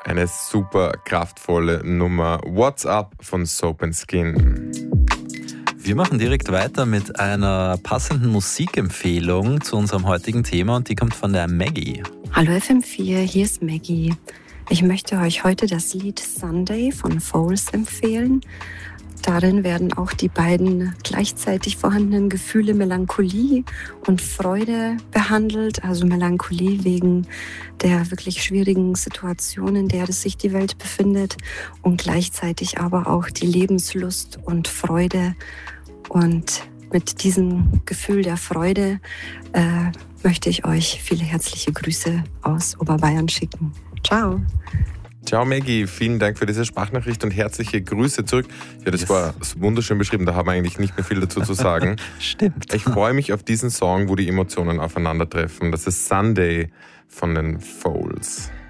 Eine super kraftvolle Nummer. What's Up von Soap & Skin. Wir machen direkt weiter mit einer passenden Musikempfehlung zu unserem heutigen Thema und die kommt von der Maggie. Hallo FM4, hier ist Maggie. Ich möchte euch heute das Lied Sunday von Foals empfehlen. Darin werden auch die beiden gleichzeitig vorhandenen Gefühle Melancholie und Freude behandelt. Also Melancholie wegen der wirklich schwierigen Situation, in der sich die Welt befindet, und gleichzeitig aber auch die Lebenslust und Freude. Und mit diesem Gefühl der Freude möchte ich euch viele herzliche Grüße aus Oberbayern schicken. Ciao. Ciao Maggie, vielen Dank für diese Sprachnachricht und herzliche Grüße zurück. Ja, das war wunderschön beschrieben, da haben wir eigentlich nicht mehr viel dazu zu sagen. Stimmt. Ich freue mich auf diesen Song, wo die Emotionen aufeinandertreffen. Das ist Sunday von den Foals.